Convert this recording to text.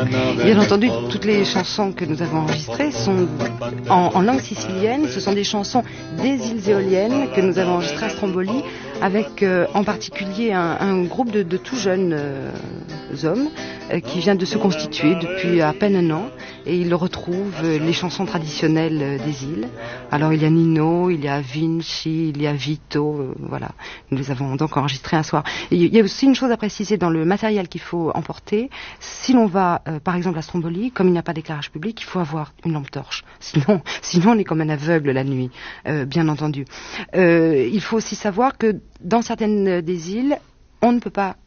Bien entendu, toutes les chansons que nous avons enregistrées sont en langue sicilienne. Ce sont des chansons des îles éoliennes que nous avons enregistrées à Stromboli, avec en particulier un groupe de tout jeunes hommes qui vient de se constituer depuis à peine un an, et ils retrouvent les chansons traditionnelles des îles. Alors il y a Nino, il y a Vinci, il y a Vito, voilà. Nous les avons donc enregistrés un soir. Et il y a aussi une chose à préciser dans le matériel qu'il faut emporter. Si l'on va, par exemple, à Stromboli, comme il n'y a pas d'éclairage public, il faut avoir une lampe torche. Sinon on est comme un aveugle la nuit, bien entendu. Il faut aussi savoir que dans certaines des îles, on ne peut pas